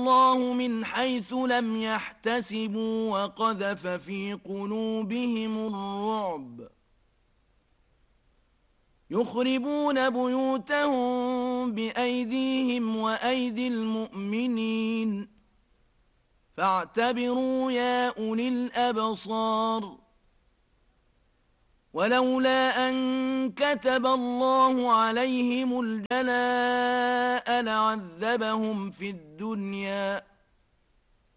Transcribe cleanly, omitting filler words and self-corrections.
الله من حيث لم يحتسبوا وقذف في قلوبهم الرعب يخربون بيوتهم بأيديهم وأيدي المؤمنين فاعتبروا يا أولي الأبصار ولولا أن كتب الله عليهم الجلاء لعذبهم في الدنيا